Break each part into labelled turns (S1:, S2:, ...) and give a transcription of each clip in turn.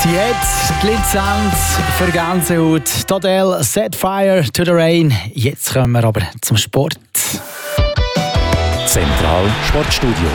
S1: Jetzt die Lizenz für Gänsehaut. Adele, Set Fire to the Rain. Jetzt kommen wir aber zum Sport.
S2: Zentral Sportstudio.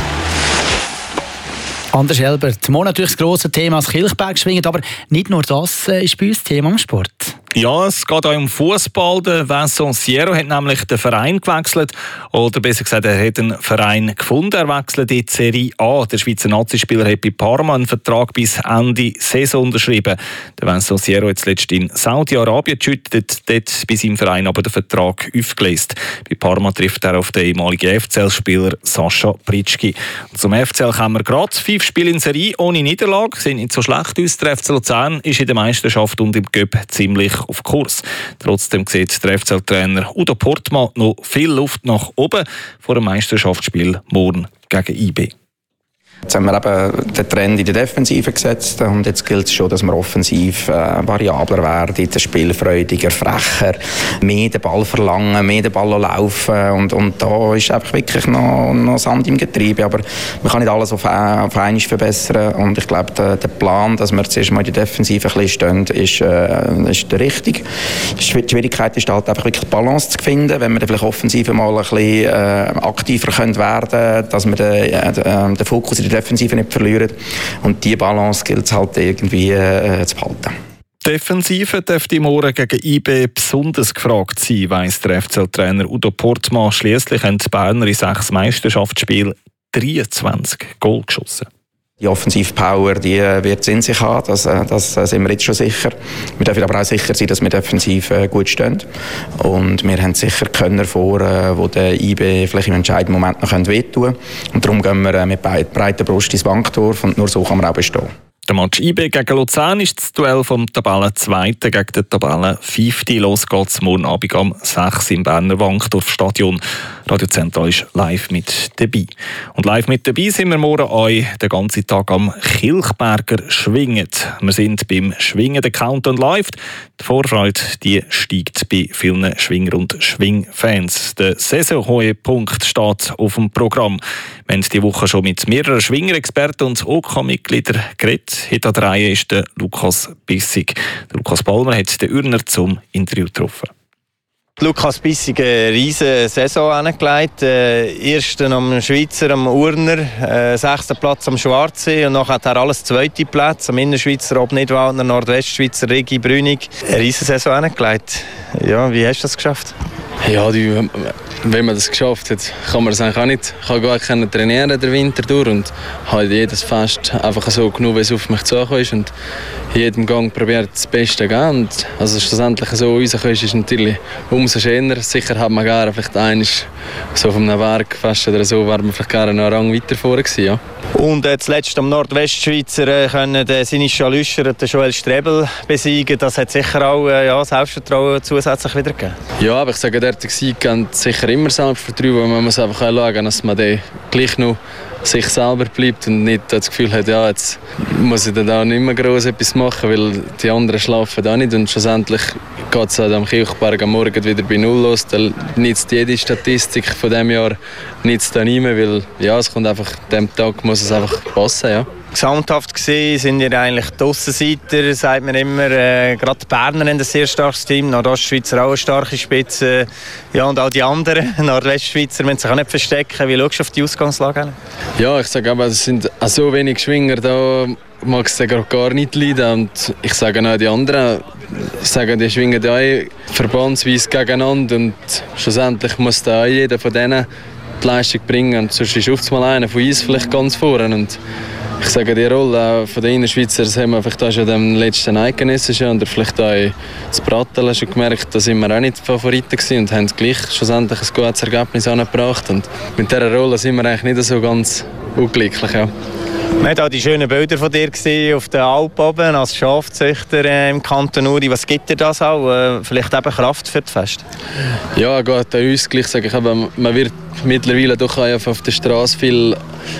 S1: Anders Elbert, morgen natürlich das grosse Thema das Kilchbergschwingen, aber nicht nur das ist bei uns Thema im Sport.
S3: Ja, es geht auch um Fußball. Der Vincent Sierro hat nämlich den Verein gewechselt. Oder besser gesagt, er hat einen Verein gefunden. Er wechselt in die Serie A. Der Schweizer Nazispieler hat bei Parma einen Vertrag bis Ende Saison unterschrieben. Der Vincent Sierro hat zuletzt in Saudi-Arabien geschüttet, dort bei seinem Verein aber den Vertrag aufgelöst. Bei Parma trifft er auf den ehemaligen FCL-Spieler Sascha Pritschki. Zum FCL kommen wir gerade. 5 Spiele in Serie ohne Niederlage. Sieht nicht so schlecht aus. Der FC Luzern ist in der Meisterschaft und im Cup ziemlich auf Kurs. Trotzdem sieht der FCL-Trainer Udo Portmann noch viel Luft nach oben vor dem Meisterschaftsspiel morgen gegen IB.
S4: Jetzt haben wir eben den Trend in der Defensive gesetzt und jetzt gilt es schon, dass wir offensiv variabler werden, spielfreudiger, frecher, mehr den Ball verlangen, mehr den Ball laufen und da ist einfach wirklich noch Sand im Getriebe, aber man kann nicht alles auf einmal verbessern und ich glaube, der Plan, dass wir zuerst mal in der Defensive ein bisschen stehen, ist der richtige. Die Schwierigkeit ist halt einfach wirklich die Balance zu finden, wenn wir dann vielleicht offensiv mal ein bisschen aktiver werden können, dass wir den Fokus in der Defensive nicht verlieren. Und diese Balance gilt es halt irgendwie zu behalten.
S3: Die Defensive dürfte morgen gegen IB besonders gefragt sein, weiss der FCL-Trainer Udo Portmann. Schliesslich haben die Berner in 6 Meisterschaftsspielen 23 Goal geschossen.
S4: Die Offensivpower, die wird es in sich haben, das sind wir jetzt schon sicher. Wir dürfen aber auch sicher sein, dass wir defensiv gut stehen. Und wir haben sicher Könner vor, die der IB vielleicht im entscheidenden Moment noch wehtun können. Und darum gehen wir mit breiter Brust ins Banktor und nur so kann man auch bestehen.
S3: Der Match IB gegen Luzern ist das Duell vom Tabellenzweiten gegen den Tabellenfünften. Los geht's morgen Abend um 6 im Berner Wankdorf-Stadion. Radio Zentral ist live mit dabei. Und live mit dabei sind wir morgen euch den ganzen Tag am Kilchberger Schwingen. Wir sind beim Schwingen der Countdown live. Die Vorfreude die steigt bei vielen Schwinger- und Schwingfans. Der Saisonhöhepunkt steht auf dem Programm. Wir haben diese Woche schon mit mehreren Schwinger-Experten und OK-Mitgliedern geredet. Hinter der Reihe ist der Lukas Bissig. Der Lukas Palmer hat den Urner zum Interview getroffen.
S5: Lukas Bissig eine riesige Saison angelegt. Ersten am Schweizer, am Urner, 6. Platz am Schwarzsee und nachher hat er alles 2. Platz. Am Innerschweizer, Obnidwaldner, Nordwestschweizer, Regi, Brünig. Eine riesige Saison angelegt. Ja, wie hast du das geschafft?
S6: Ja, wenn man das geschafft hat, kann man es eigentlich auch nicht. Ich konnte gar nicht trainieren den Winter durch und habe jedes Fest einfach so genug, wie es auf mich zugekommen ist. Und in jedem Gang probiert das Beste zu geben. Und also schlussendlich so rausgekommen ist natürlich umso schöner. Sicher hat man gerne vielleicht einmal so von einem Werk fest oder so, wäre man vielleicht gerne noch einen Rang weiter vorne gewesen, ja.
S5: Und zuletzt am Nordwestschweizer können Sinischa Lüscher und Joel Strebel besiegen. Das hat sicher auch Selbstvertrauen zusätzlich wieder gegeben.
S6: Ja, aber ich sage, der Sieg gibt sicher immer Selbstvertrauen. Man muss einfach schauen, dass man dann gleich noch sich selber bleibt und nicht das Gefühl hat, ja, jetzt muss ich dann auch nicht mehr gross etwas machen, weil die anderen schlafen auch nicht. Und schlussendlich geht es am Kilchberg am Morgen wieder bei Null los. Dann nützt jede Statistik von diesem Jahr nützt dann nicht mehr, weil ja, es kommt einfach, dem Tag muss es einfach passen, ja.
S5: Gesamthaft gesehen sind wir eigentlich die Aussenseiter, sagt man immer. Gerade die Berner haben ein sehr starkes Team, Nordostschweizer auch eine starke Spitze. Ja, und auch die anderen, Nordwestschweizer, müssen sich auch nicht verstecken. Wie schaust du auf die Ausgangslage?
S6: Ja, ich sage aber, es sind so wenig Schwinger, da mag es gar nicht leiden. Und ich sage auch die anderen, die schwingen ja verbandsweise gegeneinander. Und schlussendlich muss da auch jeder von denen die Leistung bringen. Und sonst ist oft mal einer von uns vielleicht ganz vorne. Und ich sage, die Rolle von den Innerschweizer, das haben wir vielleicht auch schon im letzten Eidgenössischen oder vielleicht auch in Bratteln schon gemerkt, da sind wir auch nicht die Favoriten gewesen und haben gleich schlussendlich ein gutes Ergebnis angebracht. Und mit dieser Rolle sind wir eigentlich nicht so ganz unglücklich. Ja.
S5: Man hat auch die schönen Bilder von dir gesehen auf der Alp oben als Schafzüchter im Kanton Uri. Was gibt dir das auch? Vielleicht eben Kraft für das Fest?
S6: Ja, gut, an uns gleich sage ich, aber man wird mittlerweile doch auf der Straße viel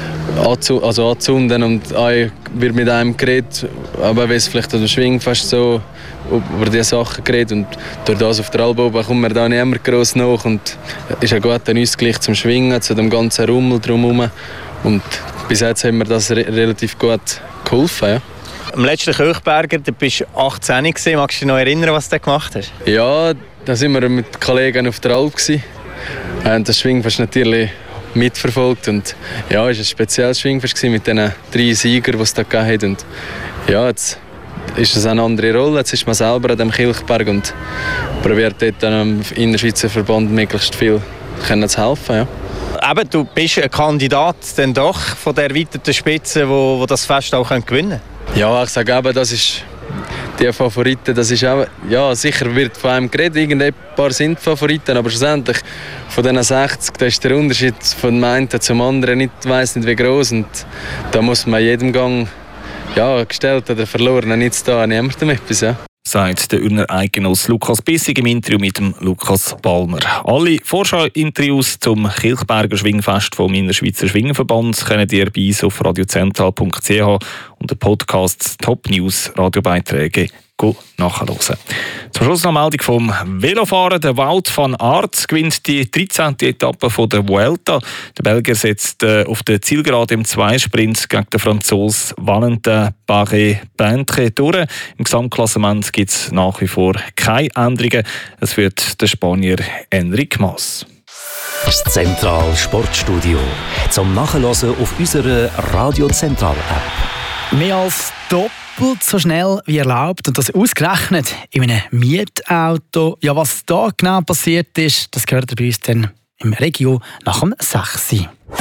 S6: anzünden und wird mit einem geredet, aber wenn es vielleicht an der Schwingfest so über diese Sachen geredet und durch das auf der Alp oben kommt man da nicht immer gross nach und ist ja gut an uns gleich zum Schwingen, zu dem ganzen Rummel drumherum und bis jetzt haben wir das relativ gut geholfen. Ja.
S5: Am letzten Kirchberger, da bist du 18 gewesen. Magst du dich noch erinnern, was du gemacht hast?
S6: Ja, da waren wir mit Kollegen auf der Alp. Das Schwingfest natürlich mitverfolgt. Und ja, es war ein spezielles Schwingfest mit den 3 Siegern, die es da gegeben hat. Und ja, jetzt ist es eine andere Rolle. Jetzt ist man selber an dem Kilchberg und probiert dort dem Innerschweizer Verband möglichst viel zu helfen. Ja.
S5: Eben, du bist ein Kandidat denn doch von der erweiterten Spitze, wo das Fest auch gewinnen kann.
S6: Ja, ich sage eben, das ist die Favoriten. Das ist auch, ja, sicher wird von einem geredet, irgendein paar sind Favoriten, aber schlussendlich von diesen 60, da ist der Unterschied von dem einen zum anderen nicht, weiss nicht wie groß, und da muss man jedem Gang, ja, gestellt oder verloren, nichts da, niemandem etwas. Ja.
S3: Sagt der Urner Eidgenoss Lukas Bissig im Interview mit dem Lukas Balmer. Alle Vorschau-Interviews zum Kilchberger Schwingfest vom Innerschweizer Schwingenverband können ihr bei uns auf radiozentral.ch unter Podcasts, Top News, Radiobeiträge nachhören. Zum Schluss noch eine Meldung vom Velofahren. Der Wout van Aert gewinnt die 13. Etappe von der Vuelta. Der Belgier setzt auf der Zielgerade im Zweisprint gegen den Franzosen Valentin Bardet-Beintre durch. Im Gesamtklassement gibt es nach wie vor keine Änderungen. Es führt der Spanier Enric Mas.
S2: Das Zentral Sportstudio zum Nachhören auf unserer Radio Zentral App.
S1: Mehr als doppelt so schnell wie erlaubt, und das ausgerechnet in einem Mietauto. Ja, was da genau passiert ist, das gehört bei uns dann im Regio nach dem 6.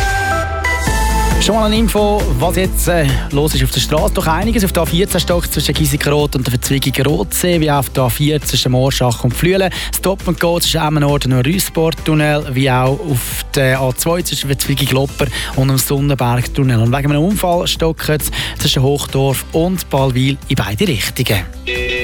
S1: Schon mal eine Info, was jetzt los ist auf der Straße. Doch einiges auf der A14 Stock zwischen Giesigenroth und der Verzweigung Rotsee, wie auch auf der A4 zwischen Morschach und Flüelen. Stop and Go zwischen Emmenorden und Rüssportunnel, wie auch auf der A2 zwischen Verzweigung Lopper und dem Sonnenbergtunnel. Und wegen einem Unfall stockt es zwischen Hochdorf und Ballwil in beide Richtungen.